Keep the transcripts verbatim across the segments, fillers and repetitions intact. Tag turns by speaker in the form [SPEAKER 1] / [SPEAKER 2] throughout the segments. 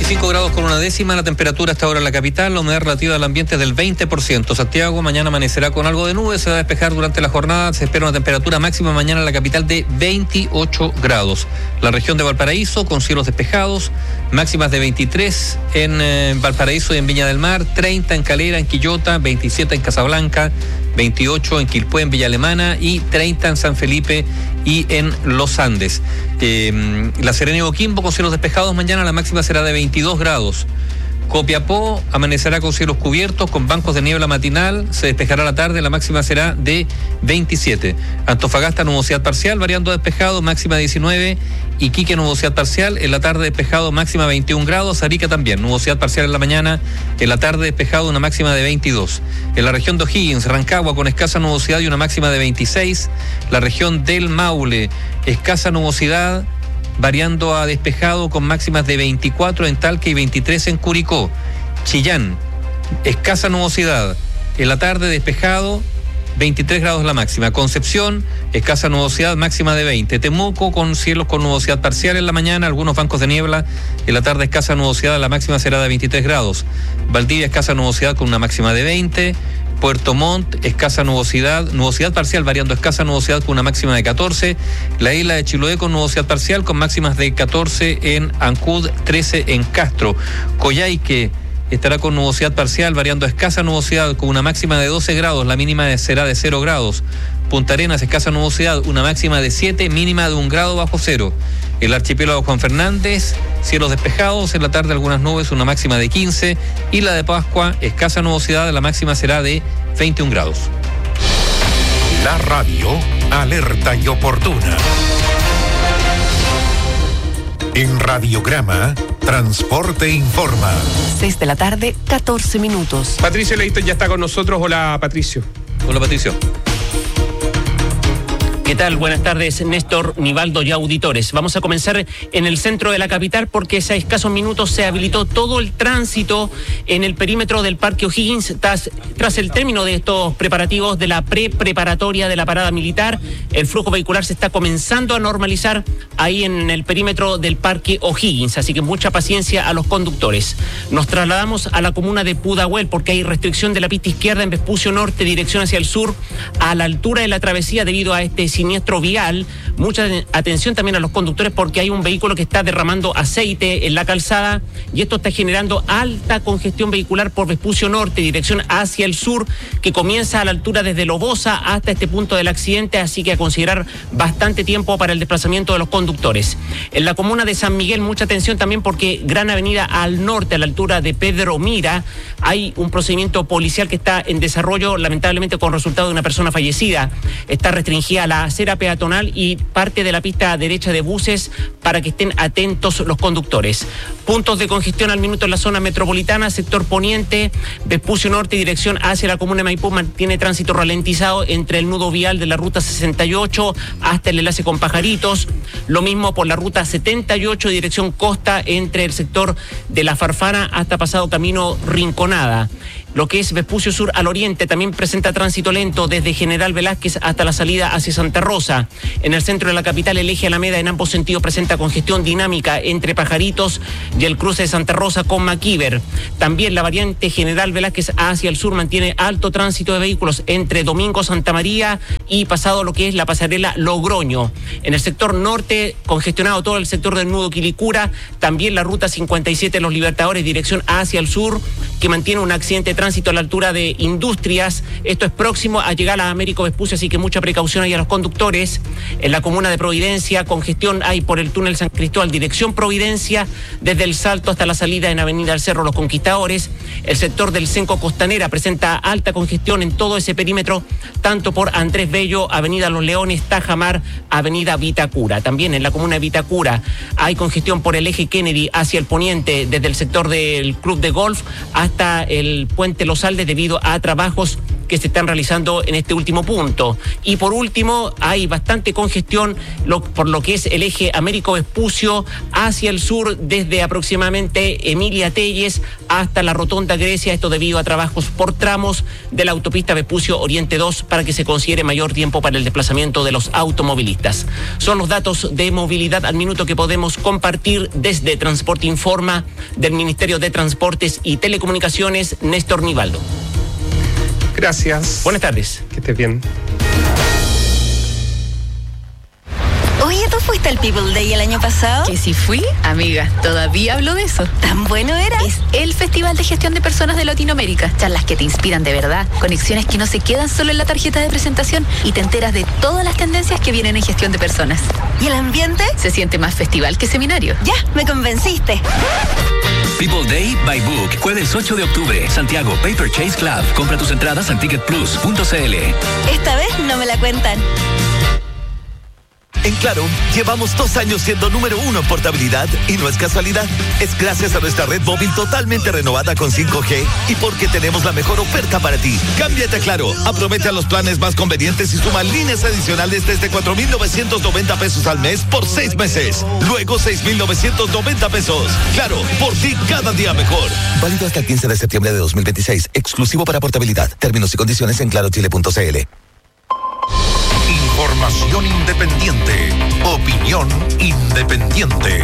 [SPEAKER 1] veinticinco grados con una décima, la temperatura hasta ahora en la capital, la humedad relativa del ambiente es del veinte por ciento. Santiago, mañana amanecerá con algo de nubes, se va a despejar durante la jornada, se espera una temperatura máxima mañana en la capital de veintiocho grados. La región de Valparaíso con cielos despejados, máximas de veintitrés en eh, Valparaíso y en Viña del Mar, treinta en Calera, en Quillota, veintisiete en Casablanca, veintiocho en Quilpué, en Villa Alemana y treinta en San Felipe y en Los Andes. Eh, La Serena y Coquimbo con cielos despejados, mañana la máxima será de veintidós grados. Copiapó amanecerá con cielos cubiertos, con bancos de niebla matinal, se despejará la tarde, la máxima será de veintisiete. Antofagasta nubosidad parcial, variando despejado, máxima diecinueve. Iquique nubosidad parcial, en la tarde despejado, máxima veintiún grados. Arica también, nubosidad parcial en la mañana, en la tarde despejado, una máxima de veintidós. En la región de O'Higgins, Rancagua con escasa nubosidad y una máxima de veintiséis. La región del Maule, escasa nubosidad, variando a despejado con máximas de veinticuatro en Talca y veintitrés en Curicó. Chillán, escasa nubosidad, en la tarde despejado, veintitrés grados la máxima. Concepción, escasa nubosidad, máxima de veinte. Temuco con cielos con nubosidad parcial en la mañana, algunos bancos de niebla, en la tarde escasa nubosidad, la máxima será de veintitrés grados. Valdivia, escasa nubosidad con una máxima de veinte. Puerto Montt, escasa nubosidad, nubosidad parcial variando escasa nubosidad con una máxima de catorce. La isla de Chiloé con nubosidad parcial con máximas de catorce en Ancud, trece en Castro. Coyhaique estará con nubosidad parcial variando escasa nubosidad con una máxima de doce grados, la mínima será de cero grados. Punta Arenas, escasa nubosidad, una máxima de siete, mínima de un grado bajo cero. El archipiélago Juan Fernández, cielos despejados, en la tarde algunas nubes, una máxima de quince. Isla de Pascua, escasa nubosidad, la máxima será de veintiún grados.
[SPEAKER 2] La radio, alerta y oportuna. En Radiograma, Transporte Informa.
[SPEAKER 3] seis de la tarde, catorce minutos.
[SPEAKER 4] Patricio Leighton ya está con nosotros. Hola, Patricio.
[SPEAKER 1] Hola, Patricio.
[SPEAKER 5] ¿Qué tal? Buenas tardes, Néstor, Nivaldo y auditores. Vamos a comenzar en el centro de la capital porque a escasos minutos se habilitó todo el tránsito en el perímetro del Parque O'Higgins tras, tras el término de estos preparativos de la pre-preparatoria de la parada militar. El flujo vehicular se está comenzando a normalizar ahí en el perímetro del Parque O'Higgins, así que mucha paciencia a los conductores. Nos trasladamos a la comuna de Pudahuel porque hay restricción de la pista izquierda en Vespucio Norte, dirección hacia el sur, a la altura de la travesía debido a este siniestro vial. Mucha atención también a los conductores porque hay un vehículo que está derramando aceite en la calzada y esto está generando alta congestión vehicular por Vespucio Norte, dirección hacia el sur, que comienza a la altura desde Lobosa hasta este punto del accidente, así que a considerar bastante tiempo para el desplazamiento de los conductores. En la comuna de San Miguel, mucha atención también porque Gran Avenida al norte, a la altura de Pedro Mira, hay un procedimiento policial que está en desarrollo, lamentablemente con resultado de una persona fallecida. Está restringida la acera peatonal y parte de la pista derecha de buses para que estén atentos los conductores. Puntos de congestión al minuto en la zona metropolitana, sector poniente, Vespucio Norte y dirección hacia la comuna de Maipú mantiene tránsito ralentizado entre el nudo vial de la ruta sesenta y ocho hasta el enlace con Pajaritos. Lo mismo por la ruta setenta y ocho dirección costa entre el sector de La Farfana hasta pasado camino Rinconada. Lo que es Vespucio Sur al oriente también presenta tránsito lento desde General Velázquez hasta la salida hacia Santa Rosa. En el centro de la capital, el eje Alameda en ambos sentidos presenta congestión dinámica entre Pajaritos y el cruce de Santa Rosa con Maquíver. También la variante General Velázquez hacia el sur mantiene alto tránsito de vehículos entre Domingo Santa María y pasado lo que es la pasarela Logroño. En el sector norte, congestionado todo el sector del nudo Quilicura, también la ruta cincuenta y siete Los Libertadores, dirección hacia el sur, que mantiene un accidente de tránsito a la altura de Industrias. Esto es próximo a llegar a Américo Vespucio, así que mucha precaución ahí a los conductores. En la comuna de Providencia, congestión hay por el túnel San Cristóbal, dirección Providencia, desde el Salto hasta la salida en Avenida del Cerro Los Conquistadores. El sector del Cenco Costanera presenta alta congestión en todo ese perímetro, tanto por Andrés Bello, Avenida Los Leones, Tajamar, Avenida Vitacura. También en la comuna de Vitacura hay congestión por el eje Kennedy hacia el poniente, desde el sector del Club de Golf hasta el puente Los Aldes debido a trabajos que se están realizando en este último punto. Y por último, hay bastante congestión lo, por lo que es el eje Américo Vespucio hacia el sur, desde aproximadamente Emilia Telles hasta la Rotonda Grecia, esto debido a trabajos por tramos de la autopista Vespucio Oriente dos para que se considere mayor tiempo para el desplazamiento de los automovilistas. Son los datos de movilidad al minuto que podemos compartir desde Transporte Informa del Ministerio de Transportes y Telecomunicaciones, Néstor Nivaldo.
[SPEAKER 4] Gracias.
[SPEAKER 5] Buenas tardes.
[SPEAKER 4] Que estés bien.
[SPEAKER 6] Oye, ¿tú fuiste al People Day el año pasado?
[SPEAKER 7] Que si fui, amiga, todavía hablo de eso.
[SPEAKER 6] ¿Tan bueno era?
[SPEAKER 7] Es el Festival de Gestión de Personas de Latinoamérica. Charlas que te inspiran de verdad, conexiones que no se quedan solo en la tarjeta de presentación y te enteras de todas las tendencias que vienen en gestión de personas.
[SPEAKER 6] ¿Y el ambiente?
[SPEAKER 7] Se siente más festival que seminario.
[SPEAKER 6] Ya, me convenciste.
[SPEAKER 8] People Day by Book, jueves ocho de octubre, Santiago Paper Chase Club. Compra tus entradas en ticket plus punto c l.
[SPEAKER 6] Esta vez no me la cuentan.
[SPEAKER 9] En Claro, llevamos dos años siendo número uno en portabilidad y no es casualidad. Es gracias a nuestra red móvil totalmente renovada con cinco G y porque tenemos la mejor oferta para ti. Cámbiate a Claro, aprovecha los planes más convenientes y suma líneas adicionales desde cuatro mil novecientos noventa pesos al mes por seis meses. Luego seis mil novecientos noventa pesos. Claro, por ti cada día mejor. Válido hasta el quince de septiembre de dos mil veintiséis. Exclusivo para portabilidad. Términos y condiciones en claro chile punto c l.
[SPEAKER 2] Información independiente. Opinión independiente.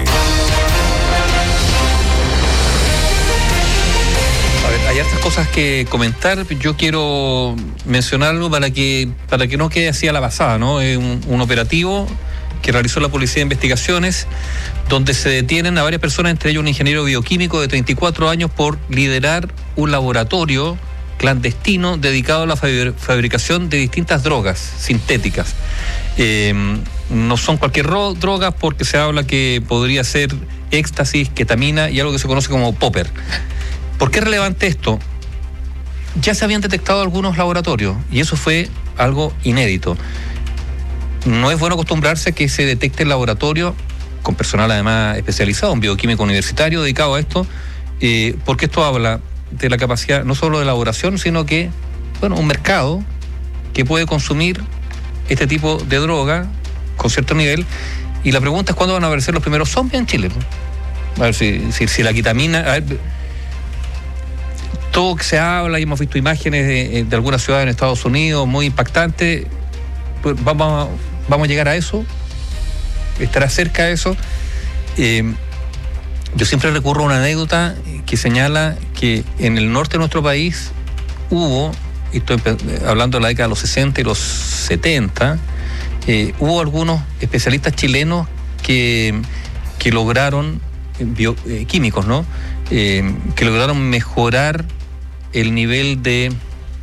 [SPEAKER 1] A ver, hay hartas cosas que comentar. Yo quiero mencionarlo para que para que no quede así a la pasada, ¿no? Es un, un operativo que realizó la Policía de Investigaciones, donde se detienen a varias personas, entre ellos un ingeniero bioquímico de treinta y cuatro años, por liderar un laboratorio clandestino dedicado a la fabricación de distintas drogas sintéticas. Eh, no son cualquier ro- droga porque se habla que podría ser éxtasis, ketamina y algo que se conoce como popper. ¿Por qué es relevante esto? Ya se habían detectado algunos laboratorios y eso fue algo inédito. No es bueno acostumbrarse a que se detecte el laboratorio con personal además especializado, un bioquímico universitario dedicado a esto, eh, porque esto habla de la capacidad no solo de elaboración, sino que, bueno, un mercado que puede consumir este tipo de droga con cierto nivel. Y la pregunta es cuándo van a aparecer los primeros zombies en Chile. A ver si, si, si la ketamina, a ver, todo que se habla y hemos visto imágenes de, de algunas ciudades en Estados Unidos muy impactantes, pues vamos, a, vamos a llegar a eso, estará cerca de eso. Eh, Yo siempre recurro a una anécdota que señala que en el norte de nuestro país hubo, y estoy hablando de la década de los sesenta y los setenta, eh, hubo algunos especialistas chilenos que, que lograron, bio, eh, químicos, ¿no? Eh, que lograron mejorar el nivel de,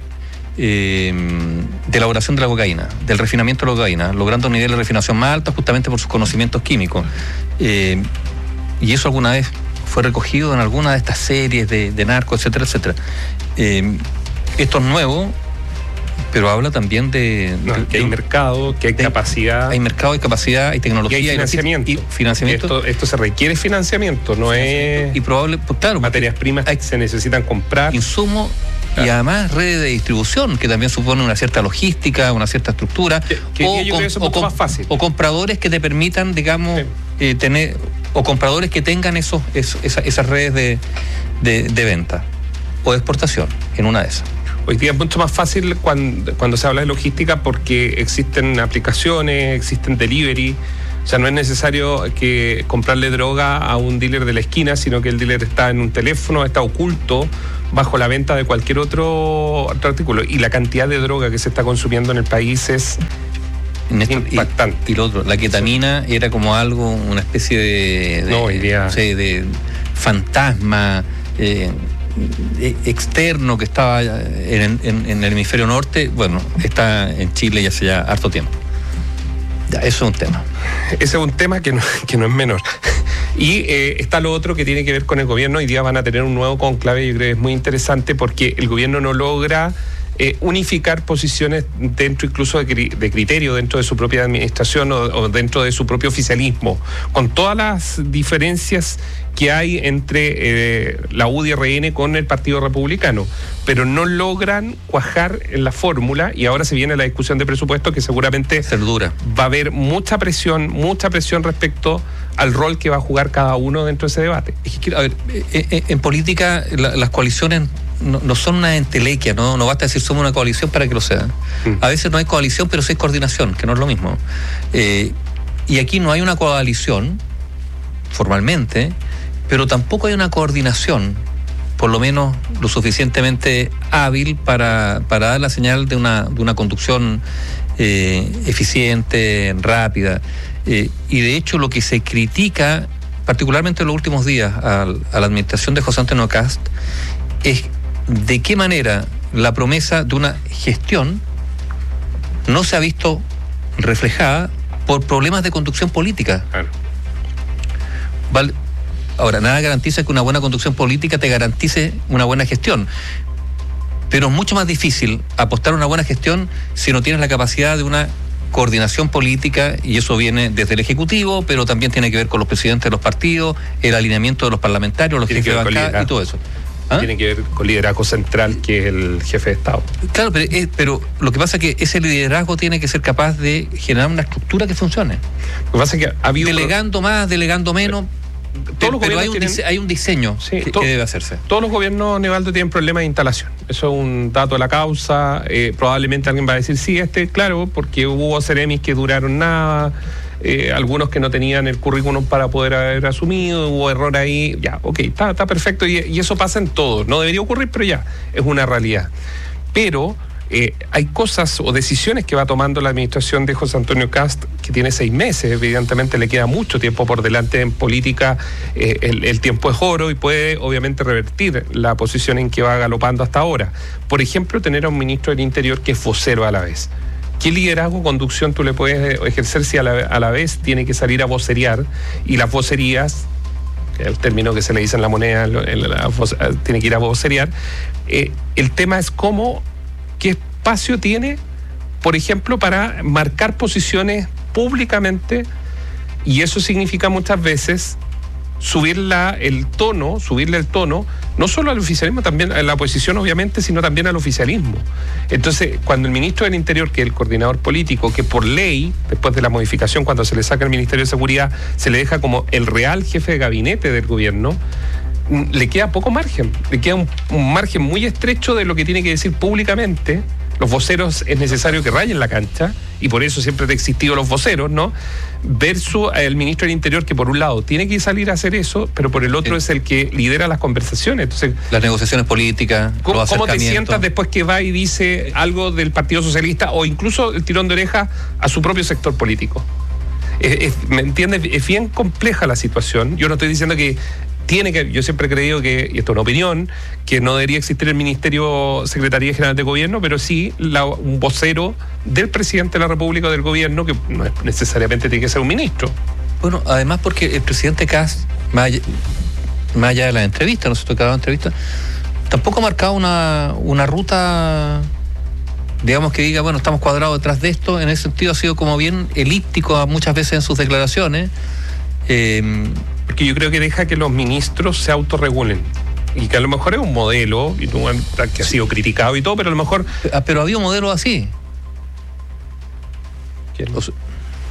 [SPEAKER 1] eh, de elaboración de la cocaína, del refinamiento de la cocaína, logrando un nivel de refinación más alto justamente por sus conocimientos químicos. Eh, Y eso alguna vez fue recogido en alguna de estas series de, de narcos, etcétera, etcétera. Eh, esto es nuevo, pero habla también de...
[SPEAKER 4] No,
[SPEAKER 1] de
[SPEAKER 4] que hay
[SPEAKER 1] de,
[SPEAKER 4] mercado, que hay
[SPEAKER 1] de,
[SPEAKER 4] capacidad.
[SPEAKER 1] Hay mercado, hay capacidad, hay tecnología.
[SPEAKER 4] Y hay financiamiento.
[SPEAKER 1] Y financiamiento.
[SPEAKER 4] Esto, esto se requiere financiamiento, no es...
[SPEAKER 1] Y probable, pues claro.
[SPEAKER 4] Materias primas
[SPEAKER 1] hay,
[SPEAKER 4] que se necesitan comprar.
[SPEAKER 1] Insumos. Claro. Y además redes de distribución, que también supone una cierta logística, una cierta estructura.
[SPEAKER 4] Que, que
[SPEAKER 1] o,
[SPEAKER 4] yo creo que eso es un poco más fácil.
[SPEAKER 1] O compradores que te permitan, digamos, sí. eh, tener... o compradores que tengan esos, esos, esas, esas redes de, de, de venta o de exportación, en una de esas.
[SPEAKER 4] Hoy día es mucho más fácil cuando, cuando se habla de logística porque existen aplicaciones, existen delivery. O sea, no es necesario que comprarle droga a un dealer de la esquina, sino que el dealer está en un teléfono, está oculto bajo la venta de cualquier otro, otro artículo. Y la cantidad de droga que se está consumiendo en el país es Néstor, impactante.
[SPEAKER 1] Y, y lo otro, la ketamina sí. Era como algo, una especie de, de,
[SPEAKER 4] no, hoy día...
[SPEAKER 1] no sé, de fantasma eh, externo que estaba en, en, en el hemisferio norte. Bueno, está en Chile ya hace ya harto tiempo. Ya, eso es un tema.
[SPEAKER 4] Ese es un tema que no, que no es menor. Y eh, está lo otro que tiene que ver con el gobierno. Hoy día van a tener un nuevo conclave, yo creo que es muy interesante porque el gobierno no logra eh, unificar posiciones dentro incluso de, cri- de criterio dentro de su propia administración o, o dentro de su propio oficialismo, con todas las diferencias que hay entre eh, la U D I R N con el Partido Republicano, pero no logran cuajar en la fórmula, y ahora se viene la discusión de presupuesto que seguramente
[SPEAKER 1] ser dura.
[SPEAKER 4] Va a haber mucha presión, mucha presión respecto al rol que va a jugar cada uno dentro de ese debate.
[SPEAKER 1] Es que, a ver, en, en política la, las coaliciones no, no son una entelequia, ¿no? No basta decir somos una coalición para que lo sea. Mm. A veces no hay coalición, pero sí hay coordinación, que no es lo mismo. Eh, y aquí no hay una coalición formalmente, pero tampoco hay una coordinación, por lo menos lo suficientemente hábil para, para dar la señal de una, de una conducción eh, eficiente, rápida. Eh, y de hecho lo que se critica, particularmente en los últimos días, a, a la administración de José Antonio Kast, es de qué manera la promesa de una gestión no se ha visto reflejada por problemas de conducción política.
[SPEAKER 4] Claro.
[SPEAKER 1] Vale. Ahora, nada garantiza que una buena conducción política te garantice una buena gestión. Pero es mucho más difícil apostar a una buena gestión si no tienes la capacidad de una coordinación política, y eso viene desde el Ejecutivo, pero también tiene que ver con los presidentes de los partidos, el alineamiento de los parlamentarios, los jefes de bancada y todo eso.
[SPEAKER 4] ¿Ah? Tiene que ver con liderazgo central, que es el jefe de Estado.
[SPEAKER 1] Claro, pero, eh, pero lo que pasa es que ese liderazgo tiene que ser capaz de generar una estructura que funcione.
[SPEAKER 4] Lo que pasa es que ha habido...
[SPEAKER 1] Delegando más, delegando menos...
[SPEAKER 4] Todos los
[SPEAKER 1] pero hay un,
[SPEAKER 4] tienen...
[SPEAKER 1] dise- hay un diseño
[SPEAKER 4] sí,
[SPEAKER 1] que,
[SPEAKER 4] to-
[SPEAKER 1] que debe hacerse.
[SPEAKER 4] Todos los gobiernos, Nevaldo, tienen problemas de instalación. Eso es un dato de la causa. Eh, probablemente alguien va a decir, sí, este, claro, porque hubo seremis que duraron nada, eh, algunos que no tenían el currículum para poder haber asumido, hubo error ahí. Ya, ok, está, está perfecto, y, y eso pasa en todo. No debería ocurrir, pero ya, es una realidad. Pero... Eh, hay cosas o decisiones que va tomando la administración de José Antonio Kast, que tiene seis meses, evidentemente le queda mucho tiempo por delante en política, eh, el, el tiempo es oro y puede obviamente revertir la posición en que va galopando hasta ahora. Por ejemplo, tener a un ministro del Interior que es vocero a la vez. ¿Qué liderazgo o conducción tú le puedes ejercer si a la, a la vez tiene que salir a vocerear? Y las vocerías, que es el término que se le dice en la moneda, en la, la, tiene que ir a vocerear. Eh, el tema es cómo... ¿Qué espacio tiene, por ejemplo, para marcar posiciones públicamente? Y eso significa muchas veces subirla el tono, subirle el tono, no solo al oficialismo, también a la oposición, obviamente, sino también al oficialismo. Entonces, cuando el ministro del Interior, que es el coordinador político, que por ley, después de la modificación, cuando se le saca el Ministerio de Seguridad, se le deja como el real jefe de gabinete del gobierno, le queda poco margen, le queda un, un margen muy estrecho de lo que tiene que decir públicamente. Los voceros es necesario que rayen la cancha, y por eso siempre han existido los voceros, ¿no? Versus el ministro del Interior, que por un lado tiene que salir a hacer eso, pero por el otro sí. es el que lidera las conversaciones. Entonces,
[SPEAKER 1] las negociaciones políticas,
[SPEAKER 4] ¿cómo,
[SPEAKER 1] los
[SPEAKER 4] ¿cómo te
[SPEAKER 1] acercamientos?
[SPEAKER 4] sientas después que va y dice algo del Partido Socialista, o incluso el tirón de oreja a su propio sector político? Es, es, ¿me entiendes? Es bien compleja la situación. Yo no estoy diciendo que tiene que, yo siempre he creído que, y esto es una opinión, que no debería existir el Ministerio Secretaría General de Gobierno, pero sí la, un vocero del presidente de la República o del gobierno, que no es necesariamente tiene que ser un ministro.
[SPEAKER 1] Bueno, además porque el presidente Kast, más allá, más allá de la entrevista, no se tocaba la entrevista, tampoco ha marcado una, una ruta, digamos, que diga, bueno, estamos cuadrados detrás de esto. En ese sentido ha sido como bien elíptico muchas veces en sus declaraciones. Eh,
[SPEAKER 4] Porque yo creo que deja que los ministros se autorregulen, y que a lo mejor es un modelo y tú, que ha sido criticado y todo, pero a lo mejor...
[SPEAKER 1] Pero había un modelo así. O sea,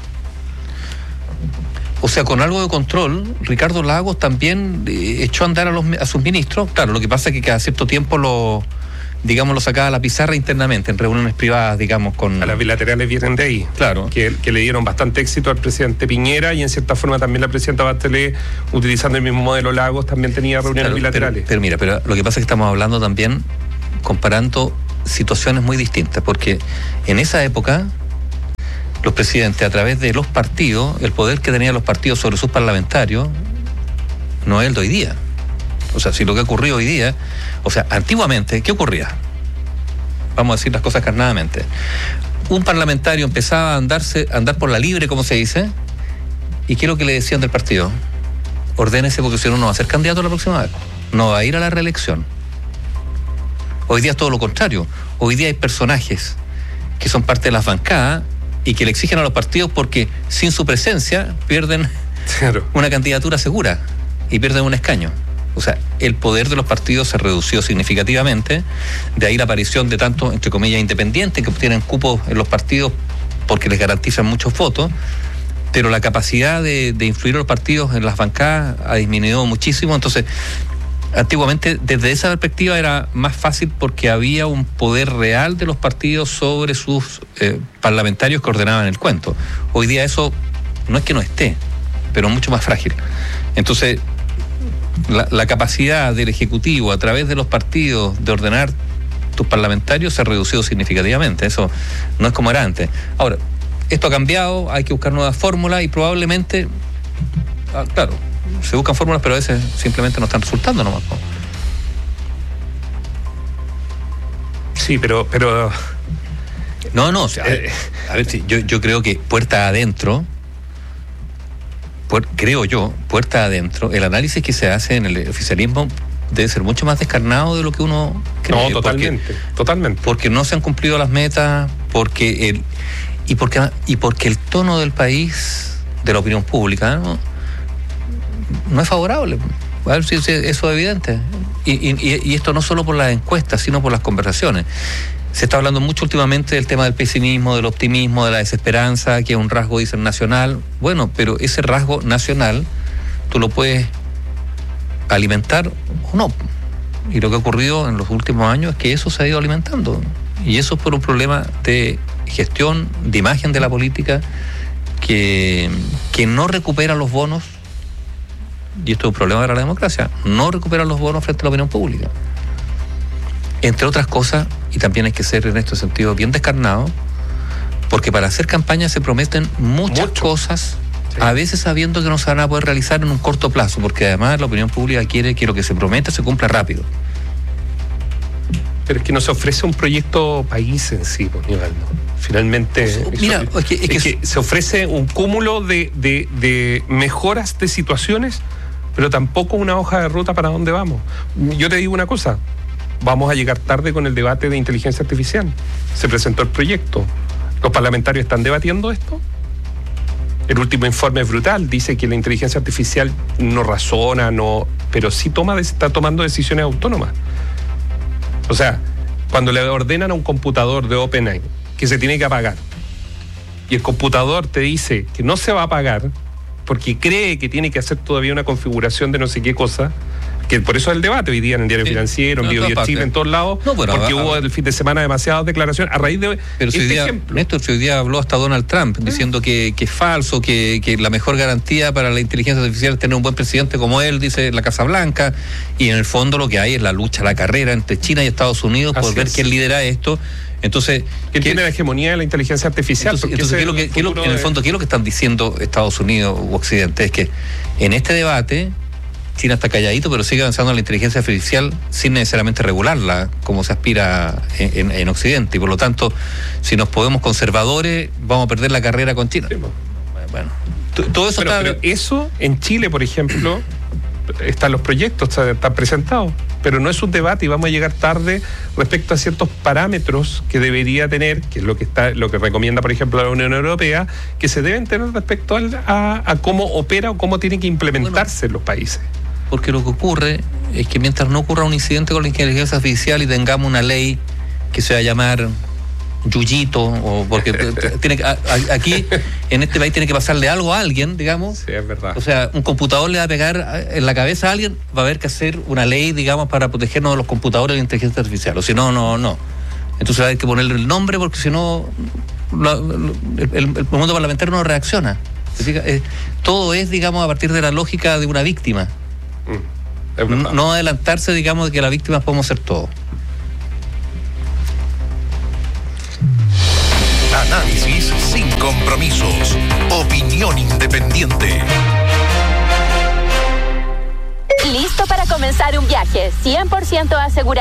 [SPEAKER 1] o sea, con algo de control, Ricardo Lagos también eh, echó a andar a, los, a sus ministros. Claro, lo que pasa es que cada cierto tiempo lo... digamos, lo sacaba a la pizarra internamente, en reuniones privadas, digamos, con...
[SPEAKER 4] A las bilaterales vienen de ahí.
[SPEAKER 1] Claro.
[SPEAKER 4] Que, que le dieron bastante éxito al presidente Piñera, y en cierta forma también la presidenta Bachelet, utilizando el mismo modelo Lagos, también tenía reuniones
[SPEAKER 1] claro,
[SPEAKER 4] bilaterales.
[SPEAKER 1] Pero, pero mira, pero lo que pasa es que estamos hablando también, comparando situaciones muy distintas, porque en esa época, los presidentes, a través de los partidos, el poder que tenían los partidos sobre sus parlamentarios, no es el de hoy día. O sea, si lo que ha ocurrido hoy día, o sea, antiguamente, ¿qué ocurría? Vamos a decir las cosas carnadamente. Un parlamentario empezaba a andarse, a andar por la libre, como se dice, ¿y qué es lo que le decían del partido? Ordénese, porque si no, no va a ser candidato la próxima vez. No va a ir a la reelección. Hoy día es todo lo contrario. Hoy día hay personajes que son parte de las bancadas y que le exigen a los partidos porque sin su presencia pierden claro. una candidatura segura y pierden un escaño. O sea, el poder de los partidos se redució significativamente, de ahí la aparición de tantos, entre comillas, independientes que obtienen cupos en los partidos porque les garantizan muchos votos, pero la capacidad de, de influir a los partidos en las bancadas ha disminuido muchísimo. Entonces, antiguamente, desde esa perspectiva era más fácil porque había un poder real de los partidos sobre sus eh, parlamentarios que ordenaban el cuento. Hoy día eso no es que no esté, pero mucho más frágil. Entonces, La, la capacidad del Ejecutivo a través de los partidos de ordenar tus parlamentarios se ha reducido significativamente. Eso no es como era antes. Ahora, esto ha cambiado, hay que buscar nuevas fórmulas y probablemente, ah, claro, se buscan fórmulas, pero a veces simplemente no están resultando nomás, ¿no?
[SPEAKER 4] Sí, pero... pero...
[SPEAKER 1] No, no, o sea, a ver, a ver si yo, yo creo que puerta adentro... creo yo, puerta adentro, el análisis que se hace en el oficialismo debe ser mucho más descarnado de lo que uno cree.
[SPEAKER 4] No, totalmente,
[SPEAKER 1] porque,
[SPEAKER 4] totalmente.
[SPEAKER 1] Porque no se han cumplido las metas, porque el y porque y porque el tono del país, de la opinión pública, no, no es favorable. A ver si, si eso es evidente. Y, y, y esto no solo por las encuestas, sino por las conversaciones. Se está hablando mucho últimamente del tema del pesimismo, del optimismo, de la desesperanza, que es un rasgo, dicen, nacional. Bueno, pero ese rasgo nacional tú lo puedes alimentar o no. Y lo que ha ocurrido en los últimos años es que eso se ha ido alimentando. Y eso es por un problema de gestión, de imagen de la política, que, que no recupera los bonos, y esto es un problema de la democracia, no recupera los bonos frente a la opinión pública. Entre otras cosas, y también hay que ser en este sentido bien descarnado, porque para hacer campaña se prometen muchas Mucho. cosas, sí. a veces sabiendo que no se van a poder realizar en un corto plazo, porque además la opinión pública quiere que lo que se promete se cumpla rápido.
[SPEAKER 4] Pero es que nos ofrece un proyecto país en sí, pues, Nivaldo. Finalmente,
[SPEAKER 1] pues, mira,
[SPEAKER 4] eso,
[SPEAKER 1] es que, es
[SPEAKER 4] es
[SPEAKER 1] que,
[SPEAKER 4] que se ofrece un cúmulo de, de, de mejoras de situaciones, pero tampoco una hoja de ruta para dónde vamos. Yo te digo una cosa, vamos a llegar tarde con el debate de inteligencia artificial. Se presentó el proyecto. ¿Los parlamentarios están debatiendo esto? El último informe es brutal. Dice que la inteligencia artificial no razona, no, pero sí toma, está tomando decisiones autónomas. O sea, cuando le ordenan a un computador de OpenAI que se tiene que apagar y el computador te dice que no se va a apagar porque cree que tiene que hacer todavía una configuración de no sé qué cosa, que por eso es el debate hoy día en el Diario sí, Financiero, en Bio Chile, en todos lados, no, bueno, porque a, a, hubo el fin de semana demasiadas declaraciones a raíz de
[SPEAKER 1] pero
[SPEAKER 4] este
[SPEAKER 1] si hoy día,
[SPEAKER 4] ejemplo.
[SPEAKER 1] Néstor, si hoy día habló hasta Donald Trump, ¿Eh? diciendo que, que es falso, que, que la mejor garantía para la inteligencia artificial es tener un buen presidente como él, dice la Casa Blanca, y en el fondo lo que hay es la lucha, la carrera entre China y Estados Unidos por Así ver es. quién lidera esto. Entonces,
[SPEAKER 4] ¿quién tiene la hegemonía de la inteligencia artificial?
[SPEAKER 1] Entonces, entonces ¿qué es lo que, qué lo, en el fondo, ¿qué es lo que están diciendo Estados Unidos u Occidente? Es que en este debate China está calladito, pero sigue avanzando en la inteligencia artificial sin necesariamente regularla, como se aspira en, en, en Occidente. Y por lo tanto, si nos podemos conservadores, vamos a perder la carrera con China. Sí, bueno, todo eso
[SPEAKER 4] bueno,
[SPEAKER 1] está...
[SPEAKER 4] Pero eso, en Chile, por ejemplo, están los proyectos, están, están presentados, pero no es un debate y vamos a llegar tarde respecto a ciertos parámetros que debería tener, que es lo que está, lo que recomienda, por ejemplo, la Unión Europea, que se deben tener respecto al, a, a cómo opera o cómo tienen que implementarse bueno, los países.
[SPEAKER 1] Porque lo que ocurre es que mientras no ocurra un incidente con la inteligencia artificial y tengamos una ley que se va a llamar Yuyito, o porque tiene que, a, a, aquí en este país tiene que pasarle algo a alguien, digamos.
[SPEAKER 4] Sí, es verdad.
[SPEAKER 1] O sea, un computador le va a pegar en la cabeza a alguien, va a haber que hacer una ley, digamos, para protegernos de los computadores de la inteligencia artificial. O si no, no, no. Entonces va a haber que ponerle el nombre porque si no, la, el, el, el mundo parlamentario no reacciona. Eh, todo es, digamos, a partir de la lógica de una víctima. Mm, no, no adelantarse, digamos, de que las víctimas podemos ser todos.
[SPEAKER 2] Análisis sin compromisos. Opinión independiente.
[SPEAKER 10] ¿Listo para comenzar un viaje cien por ciento asegurado?